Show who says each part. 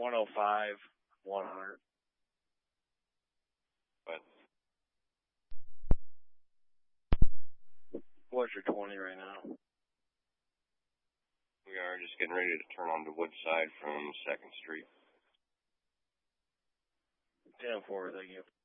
Speaker 1: 105, 100.
Speaker 2: But
Speaker 1: What's your 20 right now?
Speaker 2: we are just getting ready to turn onto Woodside from 2nd Street.
Speaker 1: 10-4, thank you.